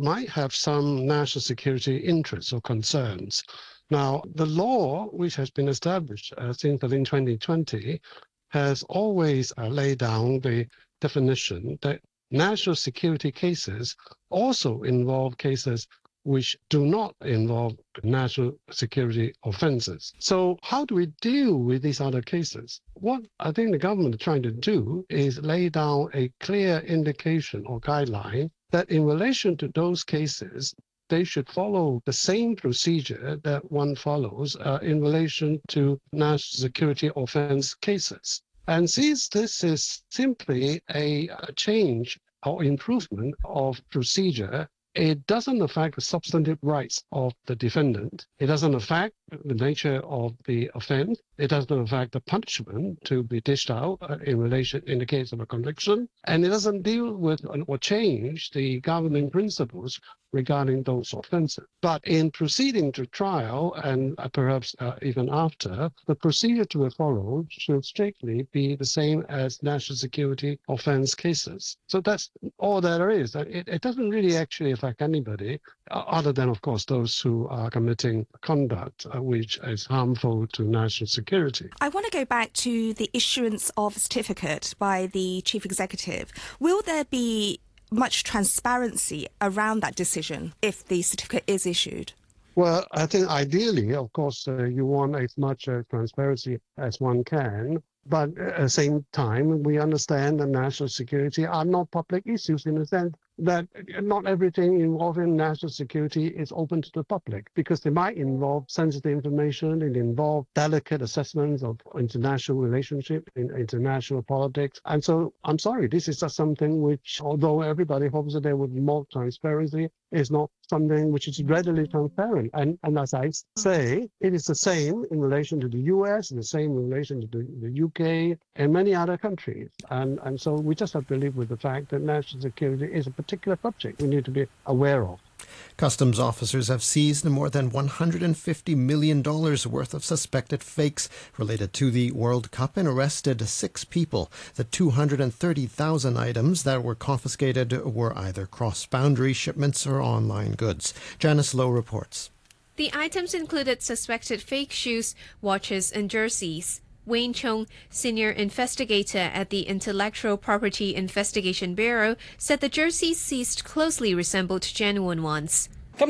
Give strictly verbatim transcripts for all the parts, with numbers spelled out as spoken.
might have some national security interests or concerns. Now, the law, which has been established uh, since within twenty twenty, has always uh, laid down the definition that national security cases also involve cases which do not involve national security offenses. So how do we deal with these other cases? What I think the government is trying to do is lay down a clear indication or guideline that in relation to those cases, they should follow the same procedure that one follows uh, in relation to national security offense cases. And since this is simply a, a change or improvement of procedure, it doesn't affect the substantive rights of the defendant. It doesn't affect the nature of the offense. It doesn't affect the punishment to be dished out uh, in relation in the case of a conviction. And it doesn't deal with or change the governing principles regarding those offenses. But in proceeding to trial and uh, perhaps uh, even after, the procedure to be followed should strictly be the same as national security offense cases. So that's all there is. It, it doesn't really actually affect anybody, uh, other than, of course, those who are committing conduct uh, which is harmful to national security. I want to go back to the issuance of a certificate by the chief executive. Will there be much transparency around that decision if the certificate is issued? Well, I think ideally, of course, uh, you want as much uh, transparency as one can. But at the same time, we understand that national security are not public issues in the sense that not everything involving national security is open to the public, because they might involve sensitive information, it involve delicate assessments of international relationship, in international politics. And so I'm sorry, this is just something which, although everybody hopes that there would be more transparency, is not something which is readily transparent. And, and as I say, it is the same in relation to the U S, the same in relation to the, the U K and many other countries. And, and so we just have to live with the fact that national security is a particular subject we need to be aware of. Customs officers have seized more than one hundred fifty million dollars worth of suspected fakes related to the World Cup and arrested six people. The two hundred thirty thousand items that were confiscated were either cross-boundary shipments or online goods. Janice Lowe reports. The items included suspected fake shoes, watches and jerseys. Wayne Chung, senior investigator at the Intellectual Property Investigation Bureau, said the jerseys seized closely resembled genuine ones.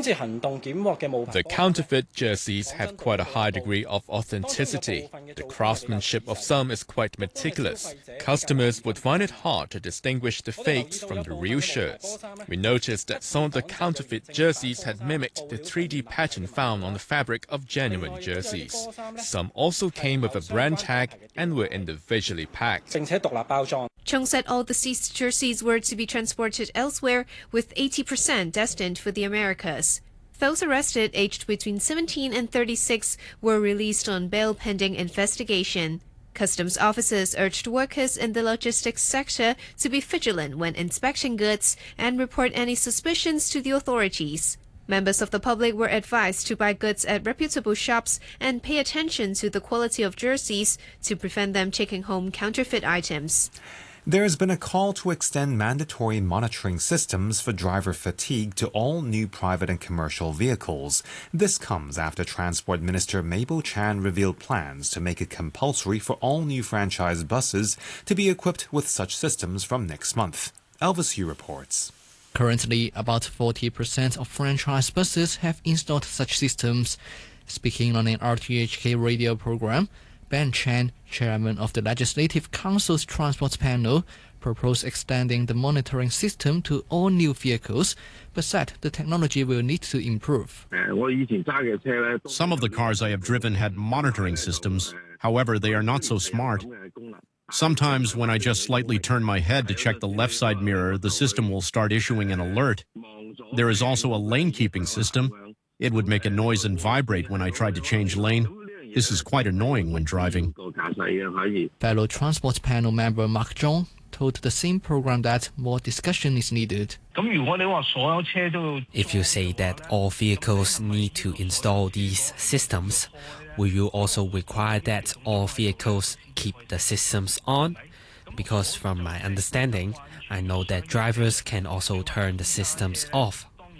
The counterfeit jerseys have quite a high degree of authenticity. The craftsmanship of some is quite meticulous. Customers would find it hard to distinguish the fakes from the real shirts. We noticed that some of the counterfeit jerseys had mimicked the three D pattern found on the fabric of genuine jerseys. Some also came with a brand tag and were individually packed. Chung said all the seized jerseys were to be transported elsewhere, with eighty percent destined for the Americas. Those arrested, aged between seventeen and thirty-six, were released on bail pending investigation. Customs officers urged workers in the logistics sector to be vigilant when inspecting goods and report any suspicions to the authorities. Members of the public were advised to buy goods at reputable shops and pay attention to the quality of jerseys to prevent them taking home counterfeit items. There has been a call to extend mandatory monitoring systems for driver fatigue to all new private and commercial vehicles. This comes after Transport Minister Mabel Chan revealed plans to make it compulsory for all new franchise buses to be equipped with such systems from next month. Elvis Yu reports. Currently, about forty percent of franchise buses have installed such systems. Speaking on an R T H K radio program, Ben Chan, chairman of the Legislative Council's Transport Panel, proposed extending the monitoring system to all new vehicles, but said the technology will need to improve. Some of the cars I have driven had monitoring systems. However, they are not so smart. Sometimes when I just slightly turn my head to check the left side mirror, the system will start issuing an alert. There is also a lane-keeping system. It would make a noise and vibrate when I tried to change lane. This is quite annoying when driving. Fellow Transport Panel member Mark Zhong told the same program that more discussion is needed. If you say that all vehicles need to install these systems, will you also require that all vehicles keep the systems on? Because from my understanding, I know that drivers can also turn the systems off.